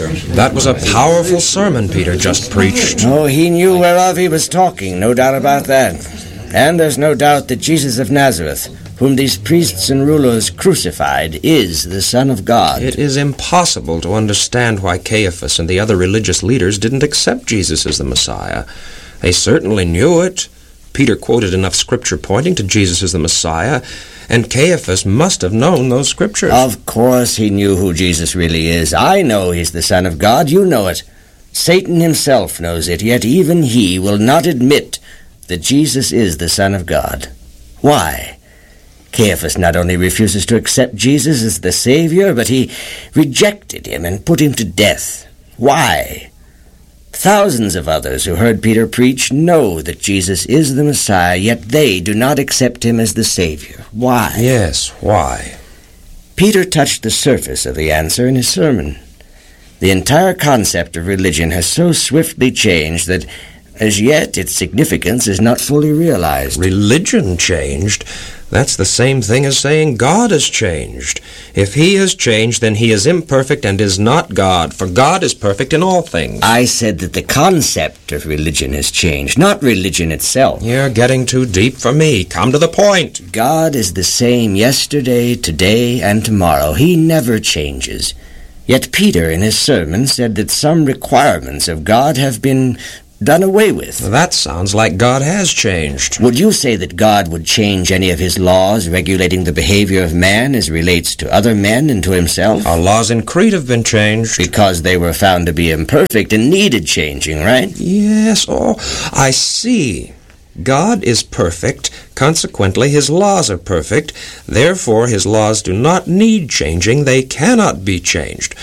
Master. That was a powerful sermon Peter just preached. Oh, he knew whereof he was talking, no doubt about that. And there's no doubt that Jesus of Nazareth, whom these priests and rulers crucified, is the Son of God. It is impossible to understand why Caiaphas and the other religious leaders didn't accept Jesus as the Messiah. They certainly knew it. Peter quoted enough scripture pointing to Jesus as the Messiah, and Caiaphas must have known those scriptures. Of course he knew who Jesus really is. I know he's the Son of God. You know it. Satan himself knows it, yet even he will not admit that Jesus is the Son of God. Why? Caiaphas not only refuses to accept Jesus as the Savior, but he rejected him and put him to death. Why? Thousands of others who heard Peter preach know that Jesus is the Messiah, yet they do not accept him as the Savior. Why? Yes, why? Peter touched the surface of the answer in his sermon. The entire concept of religion has so swiftly changed that, as yet, its significance is not fully realized. Religion changed? That's the same thing as saying God has changed. If he has changed, then he is imperfect and is not God, for God is perfect in all things. I said that the concept of religion has changed, not religion itself. You're getting too deep for me. Come to the point. God is the same yesterday, today, and tomorrow. He never changes. Yet Peter, in his sermon, said that some requirements of God have been done away with. That sounds like God has changed. Would you say that God would change any of his laws regulating the behavior of man as relates to other men and to himself? Our laws in Crete have been changed. Because they were found to be imperfect and needed changing, right? Yes, I see. God is perfect, consequently his laws are perfect, therefore his laws do not need changing, they cannot be changed.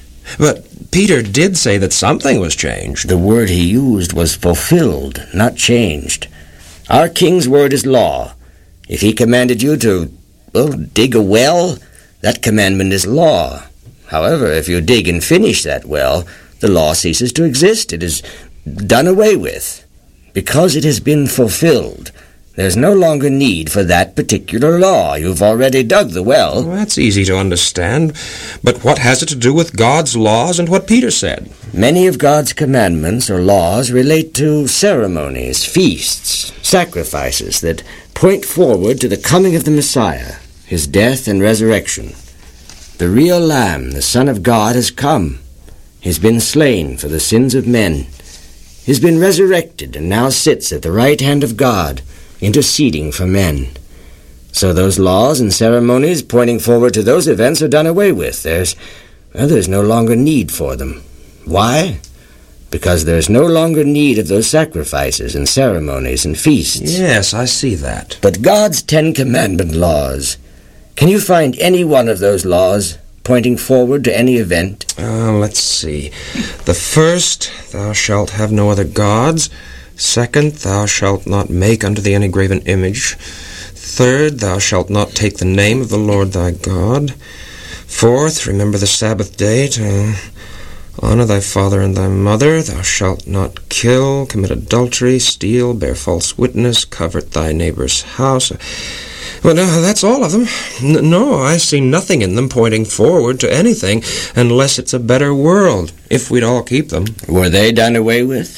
But Peter did say that something was changed. The word he used was fulfilled, not changed. Our king's word is law. If he commanded you to, dig a well, that commandment is law. However, if you dig and finish that well, the law ceases to exist. It is done away with. Because it has been fulfilled, there's no longer need for that particular law. You've already dug the well. That's easy to understand. But what has it to do with God's laws and what Peter said? Many of God's commandments or laws relate to ceremonies, feasts, sacrifices that point forward to the coming of the Messiah, his death and resurrection. The real Lamb, the Son of God, has come. He's been slain for the sins of men. He's been resurrected and now sits at the right hand of God, interceding for men. So those laws and ceremonies pointing forward to those events are done away with. There's no longer need for them. Why? Because there's no longer need of those sacrifices and ceremonies and feasts. Yes, I see that. But God's 10 Commandment laws, can you find any one of those laws pointing forward to any event? Let's see. The first, thou shalt have no other gods. Second, thou shalt not make unto thee any graven image. Third, thou shalt not take the name of the Lord thy God. Fourth, remember the Sabbath day to honor thy father and thy mother. Thou shalt not kill, commit adultery, steal, bear false witness, covet thy neighbor's house. Well, that's all of them. No, I see nothing in them pointing forward to anything unless it's a better world, if we'd all keep them. Were they done away with?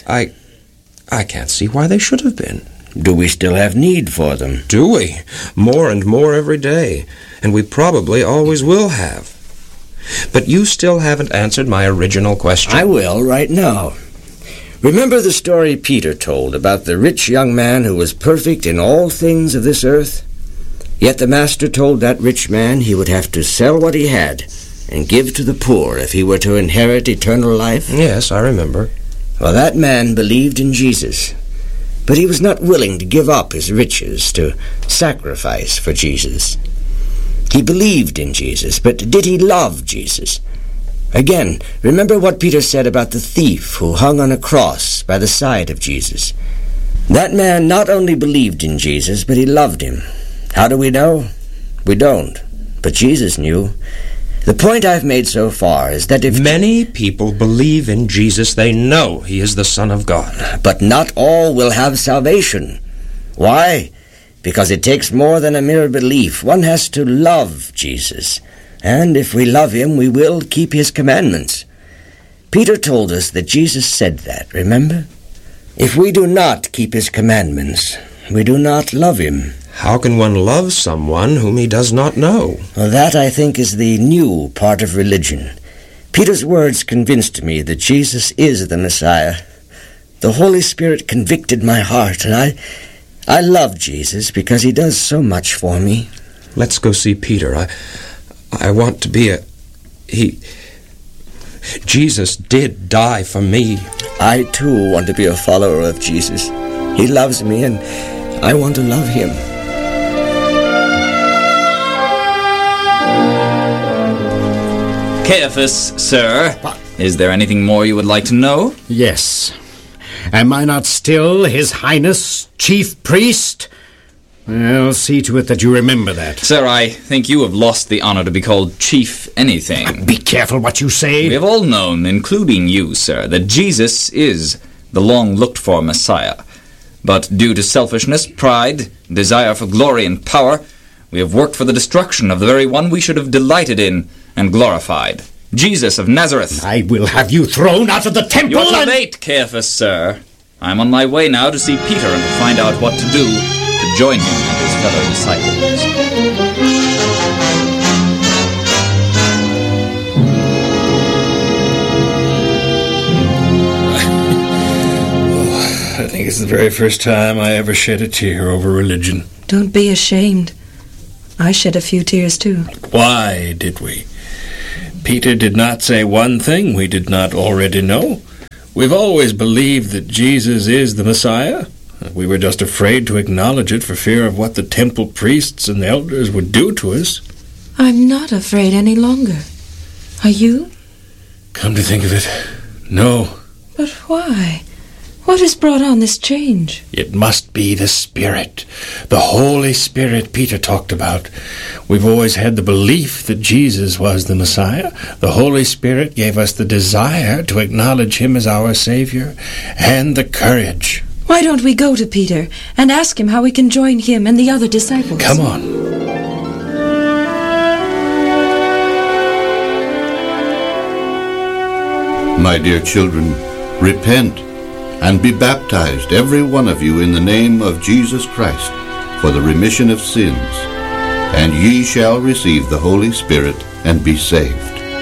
I can't see why they should have been. Do we still have need for them? Do we? More and more every day. And we probably always will have. But you still haven't answered my original question. I will right now. Remember the story Peter told about the rich young man who was perfect in all things of this earth? Yet the master told that rich man he would have to sell what he had and give to the poor if he were to inherit eternal life? Yes, I remember. Well, that man believed in Jesus, but he was not willing to give up his riches to sacrifice for Jesus. He believed in Jesus, but did he love Jesus? Again, remember what Peter said about the thief who hung on a cross by the side of Jesus. That man not only believed in Jesus, but he loved him. How do we know? We don't, but Jesus knew. The point I've made so far is that if many people believe in Jesus, they know he is the Son of God. But not all will have salvation. Why? Because it takes more than a mere belief. One has to love Jesus. And if we love him, we will keep his commandments. Peter told us that Jesus said that, remember? If we do not keep his commandments, we do not love him. How can one love someone whom he does not know? Well, that, I think, is the new part of religion. Peter's words convinced me that Jesus is the Messiah. The Holy Spirit convicted my heart, and I love Jesus because he does so much for me. Let's go see Peter. I want to be Jesus did die for me. I, too, want to be a follower of Jesus. He loves me, and I want to love him. Caiaphas, sir, is there anything more you would like to know? Yes. Am I not still His Highness, Chief Priest? I'll see to it that you remember that. Sir, I think you have lost the honor to be called Chief anything. Be careful what you say. We have all known, including you, sir, that Jesus is the long-looked-for Messiah. But due to selfishness, pride, desire for glory and power, we have worked for the destruction of the very one we should have delighted in and glorified. Jesus of Nazareth. I will have you thrown out of the temple. You're too late, Caiaphas, sir. I'm on my way now to see Peter and to find out what to do to join him and his fellow disciples. I think it's the very first time I ever shed a tear over religion. Don't be ashamed. I shed a few tears too. Why did we? Peter did not say one thing we did not already know. We've always believed that Jesus is the Messiah. We were just afraid to acknowledge it for fear of what the temple priests and elders would do to us. I'm not afraid any longer. Are you? Come to think of it, no. But why? What has brought on this change? It must be the Spirit, the Holy Spirit Peter talked about. We've always had the belief that Jesus was the Messiah. The Holy Spirit gave us the desire to acknowledge him as our Savior and the courage. Why don't we go to Peter and ask him how we can join him and the other disciples? Come on. My dear children, repent and be baptized, every one of you, in the name of Jesus Christ, for the remission of sins, and ye shall receive the Holy Spirit and be saved.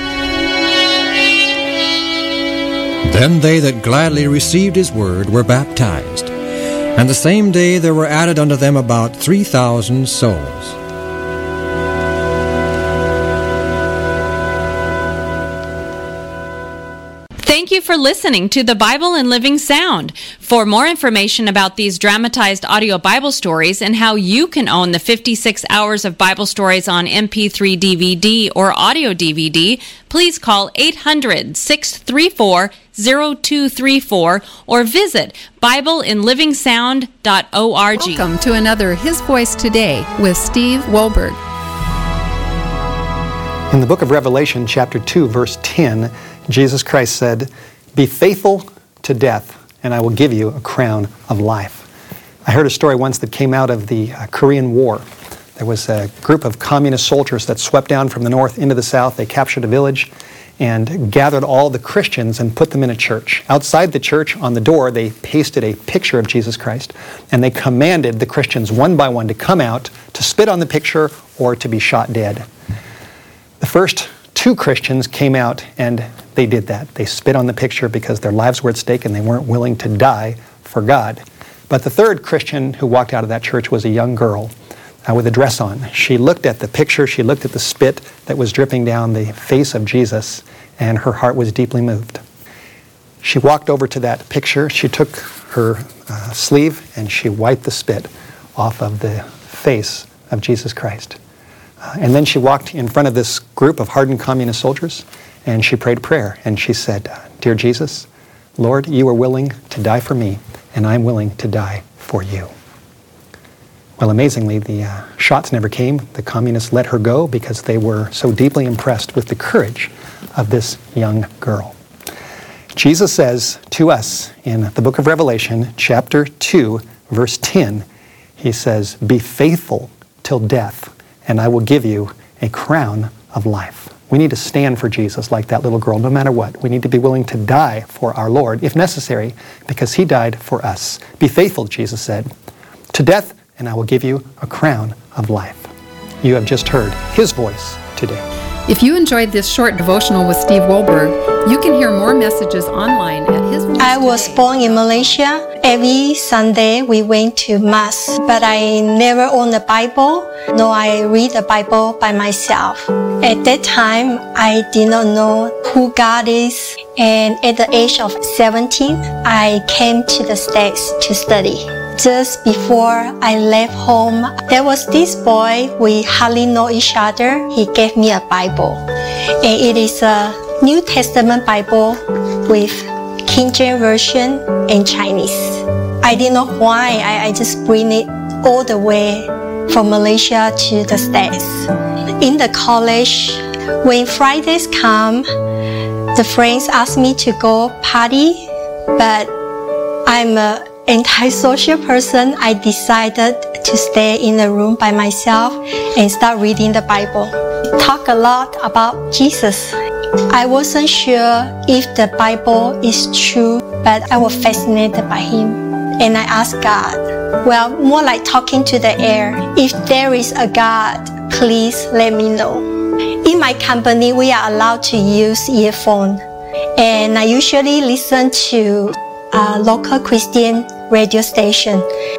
Then they that gladly received his word were baptized, and the same day there were added unto them about 3,000 souls. Thank you for listening to the Bible in Living Sound. For more information about these dramatized audio Bible stories and how you can own the 56 hours of Bible stories on MP3 DVD or audio DVD, please call 800-634-0234 or visit BibleInLivingSound.org. Welcome to another His Voice Today with Steve Wohlberg. In the book of Revelation, chapter 2, verse 10, Jesus Christ said, "Be faithful to death, and I will give you a crown of life." I heard a story once that came out of the Korean War. There was a group of communist soldiers that swept down from the north into the south. They captured a village and gathered all the Christians and put them in a church. Outside the church, on the door, they pasted a picture of Jesus Christ, and they commanded the Christians one by one to come out, to spit on the picture, or to be shot dead. The first 2 Christians came out and they did that. They spit on the picture because their lives were at stake and they weren't willing to die for God. But the 3rd Christian who walked out of that church was a young girl with a dress on. She looked at the picture, she looked at the spit that was dripping down the face of Jesus, and her heart was deeply moved. She walked over to that picture, she took her sleeve and she wiped the spit off of the face of Jesus Christ. And then she walked in front of this group of hardened communist soldiers, and she prayed a prayer, and she said, "Dear Jesus, Lord, you are willing to die for me, and I'm willing to die for you." Well, amazingly, the shots never came. The communists let her go because they were so deeply impressed with the courage of this young girl. Jesus says to us in the book of Revelation, chapter 2, verse 10, he says, "Be faithful till death, and I will give you a crown of life." We need to stand for Jesus like that little girl, no matter what. We need to be willing to die for our Lord, if necessary, because he died for us. Be faithful, Jesus said, to death, and I will give you a crown of life. You have just heard his voice today. If you enjoyed this short devotional with Steve Wohlberg, you can hear more messages online at his voice I was born in Malaysia. Every Sunday we went to Mass, but I never owned a Bible, nor I read the Bible by myself. At that time, I did not know who God is, and at the age of 17, I came to the States to study. Just before I left home, there was this boy, we hardly know each other. He gave me a Bible, and it is a New Testament Bible with King James Version and Chinese. I didn't know why, I just bring it all the way from Malaysia to the States. In the college, when Fridays come, the friends ask me to go party, but I'm an antisocial person. I decided to stay in a room by myself and start reading the Bible. Talk a lot about Jesus. I wasn't sure if the Bible is true, but I was fascinated by him. And I asked God, well, more like talking to the air. If there is a God, please let me know. In my company, we are allowed to use earphone, and I usually listen to a local Christian radio station.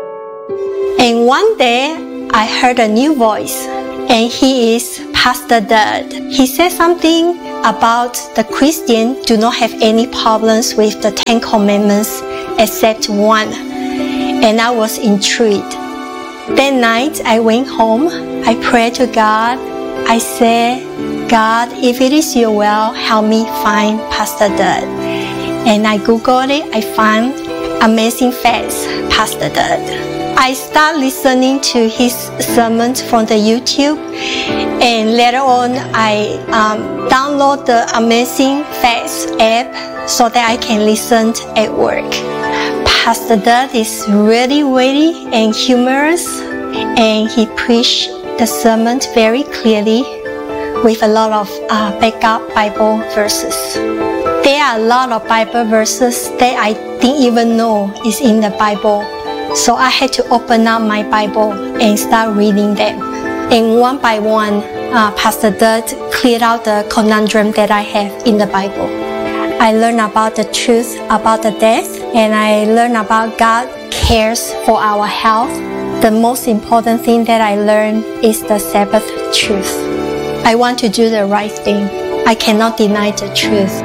And one day, I heard a new voice, and he is Pastor Dud. He said something about the Christian do not have any problems with the 10 Commandments except one. And I was intrigued. That night, I went home. I prayed to God. I said, God, if it is your will, help me find Pastor Dud. And I Googled it. I found Amazing Facts, Pastor Dud. I started listening to his sermons from the YouTube, and later on I download the Amazing Facts app so that I can listen at work. Pastor Dud is really witty and humorous, and he preached the sermon very clearly with a lot of backup Bible verses. There are a lot of Bible verses that I didn't even know is in the Bible. So I had to open up my Bible and start reading them. And one by one, Pastor Dud cleared out the conundrum that I have in the Bible. I learned about the truth about the death, and I learned about God cares for our health. The most important thing that I learned is the Sabbath truth. I want to do the right thing. I cannot deny the truth.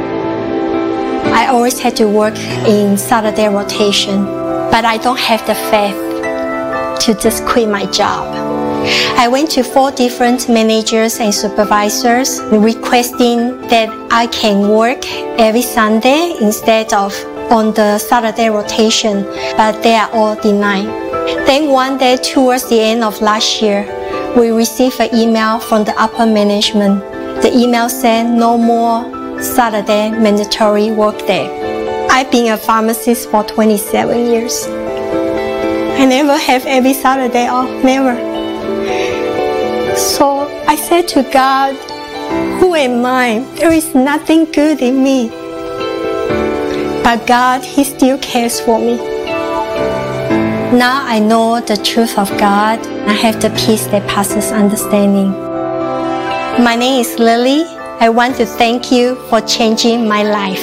I always had to work in Saturday rotation, but I don't have the faith to just quit my job. I went to 4 different managers and supervisors requesting that I can work every Sunday instead of on the Saturday rotation, but they are all denied. Then one day towards the end of last year, we received an email from the upper management. The email said no more Saturday mandatory work day. I've been a pharmacist for 27 years. I never have every Saturday off, never. So I said to God, who am I? There is nothing good in me. But God, He still cares for me. Now I know the truth of God. I have the peace that passes understanding. My name is Lily. I want to thank you for changing my life.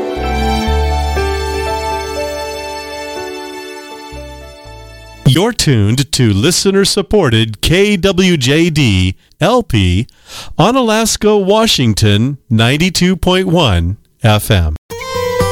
You're tuned to listener-supported KWJD LP on Alaska, Washington, 92.1 FM.